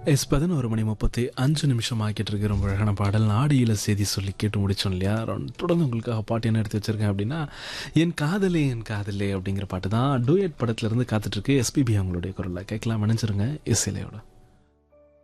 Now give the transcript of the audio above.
11:35 ஆக்கிட்டு இருக்கு. ரொம்ப அழகான பாடல். ஆடியில் செய்தி சொல்லி கேட்டு முடிச்சோம் இல்லையா? தொடர்ந்து உங்களுக்காக பாட்டு என்ன எடுத்து வச்சிருக்கேன் அப்படின்னா, என் காதலே என் காதலே அப்படிங்கிற பாட்டு தான் டூயட் படத்துல இருந்து காத்துட்டு இருக்கு. எஸ்பிபி அவங்களுடைய குரல்ல கேட்கலாம். நினைச்சிருங்க இசையிலையோட.